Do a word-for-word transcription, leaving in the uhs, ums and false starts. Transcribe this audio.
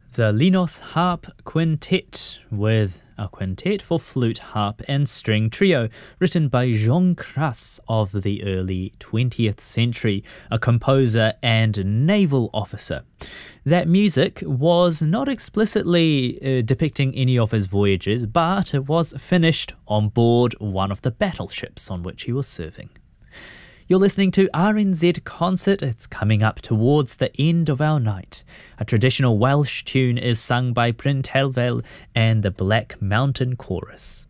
The Linos Harp Quintet, with a quintet for flute, harp and string trio, written by Jean Cras of the early twentieth century, a composer and naval officer. That music was not explicitly uh, depicting any of his voyages, but it was finished on board one of the battleships on which he was serving. You're listening to R N Z Concert. It's coming up towards the end of our night. A traditional Welsh tune is sung by Bryn Terfel and the Black Mountain Chorus.